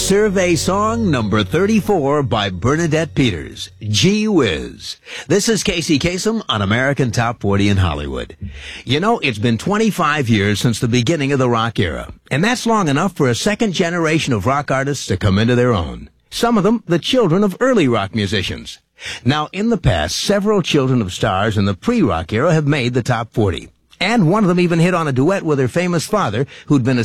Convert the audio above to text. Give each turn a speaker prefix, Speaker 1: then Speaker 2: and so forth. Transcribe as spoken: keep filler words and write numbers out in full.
Speaker 1: Survey song number thirty-four by Bernadette Peters, Gee Whiz. This is Casey Kasem on American Top forty in Hollywood. You know, it's been twenty-five years since the beginning of the rock era, and that's long enough for a second generation of rock artists to come into their own. Some of them, the children of early rock musicians. Now, in the past, several children of stars in the pre-rock era have made the top forty. And one of them even hit on a duet with her famous father, who'd been a